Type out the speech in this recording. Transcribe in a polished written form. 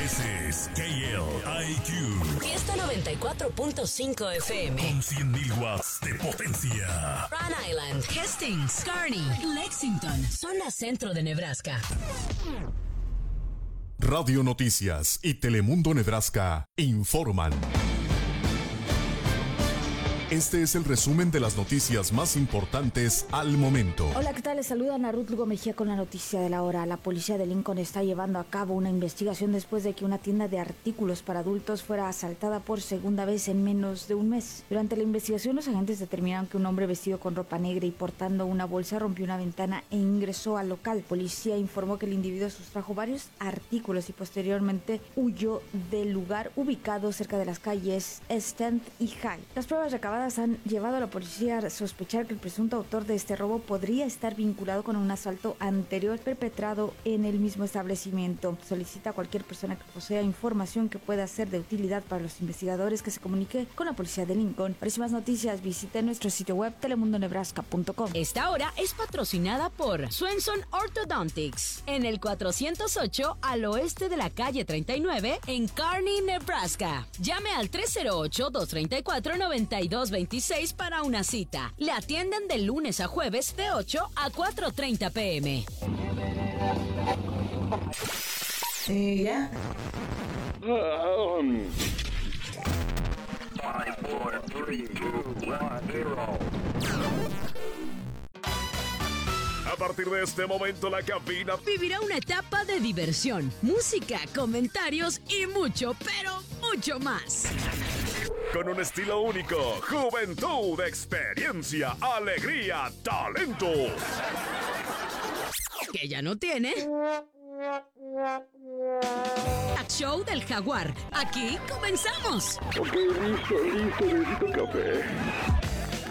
Ese es KLIQ. Fiesta 94.5 FM. Con 100.000 watts de potencia. Rhode Island, Hastings, Kearney, Lexington, zona centro de Nebraska. Radio Noticias y Telemundo Nebraska informan. Este es el resumen de las noticias más importantes al momento. Hola, ¿qué tal? Les saluda Ana Ruth Lugo Mejía con la noticia de la hora. La policía de Lincoln está llevando a cabo una investigación después de que una tienda de artículos para adultos fuera asaltada por segunda vez en menos de un mes. Durante la investigación, los agentes determinaron que un hombre vestido con ropa negra y portando una bolsa rompió una ventana e ingresó al local. Policía informó que el individuo sustrajo varios artículos y posteriormente huyó del lugar ubicado cerca de las calles Stand y High. Las pruebas recabadas han llevado a la policía a sospechar que el presunto autor de este robo podría estar vinculado con un asalto anterior perpetrado en el mismo establecimiento. Solicita a cualquier persona que posea información que pueda ser de utilidad para los investigadores que se comunique con la policía de Lincoln. Para más noticias, visite nuestro sitio web telemundonebraska.com. Esta hora es patrocinada por Swenson Orthodontics en el 408 al oeste de la calle 39 en Kearney, Nebraska. Llame al 308-234-9226 para una cita. Le atienden de lunes a jueves de 8 a 4:30 p.m. Ya. 5, 4, 3, 2, 1, 0. A partir de este momento, la cabina vivirá una etapa de diversión, música, comentarios y mucho, pero mucho más. con un estilo único, juventud, experiencia, alegría, talento. Que ya no tiene. Show del Jaguar. Aquí comenzamos. Ok, listo, necesito café.